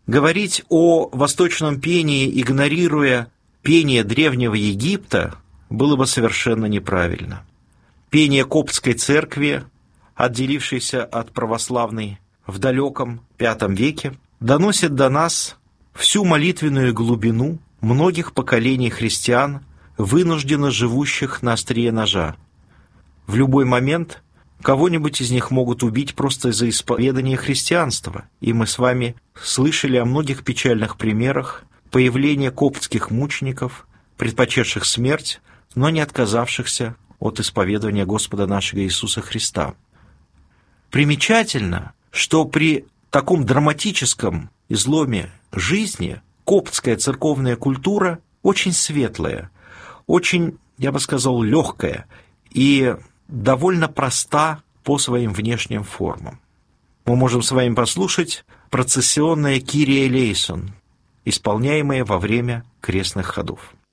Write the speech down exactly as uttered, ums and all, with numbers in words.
Говорить о восточном пении, игнорируя пение древнего Египта, было бы совершенно неправильно. Пение коптской церкви, отделившейся от православной в далеком пятом веке, доносит до нас всю молитвенную глубину многих поколений христиан, вынужденно живущих на острие ножа. В любой момент кого-нибудь из них могут убить просто из-за исповедания христианства, и мы с вами слышали о многих печальных примерах появления коптских мучеников, предпочетших смерть, но не отказавшихся от исповедования Господа нашего Иисуса Христа. Примечательно, что при таком драматическом изломе жизни коптская церковная культура очень светлая, очень, я бы сказал, легкая и довольно проста по своим внешним формам. Мы можем с вами послушать процессионное «Кирие элейсон», исполняемое во время крестных ходов.